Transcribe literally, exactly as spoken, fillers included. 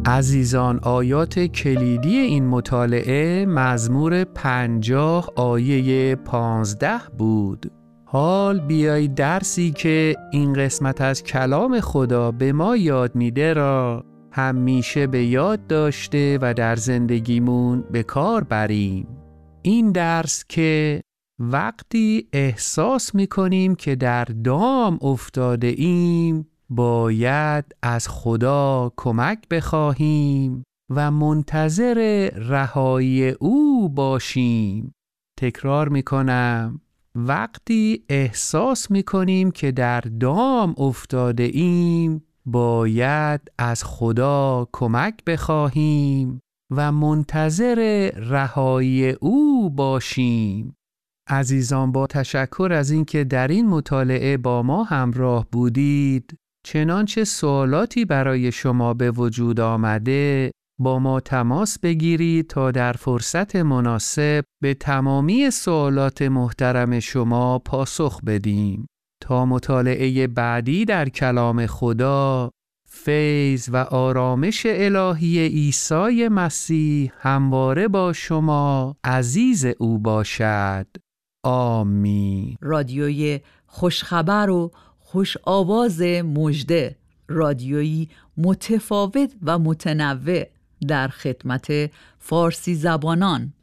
عزیزان، آیات کلیدی این مطالعه مزمور پنجاه آیه پانزده بود. حال بیایید درسی که این قسمت از کلام خدا به ما یاد میده را همیشه به یاد داشته و در زندگیمون به کار بریم. این درس که وقتی احساس میکنیم که در دام افتاده ایم باید از خدا کمک بخواهیم و منتظر رهایی او باشیم. تکرار میکنم، وقتی احساس میکنیم که در دام افتاده ایم باید از خدا کمک بخواهیم و منتظر رهایی او باشیم. عزیزان، با تشکر از اینکه در این مطالعه با ما همراه بودید، چنانچه سوالاتی برای شما به وجود آمده با ما تماس بگیرید تا در فرصت مناسب به تمامی سوالات محترم شما پاسخ بدیم. تا مطالعه بعدی در کلام خدا، فیض و آرامش الهی عیسی مسیح همواره با شما عزیز او باشد. آمین. رادیوی خوشخبر و خوش آواز مژده، رادیویی متفاوت و متنوع در خدمت فارسی زبانان.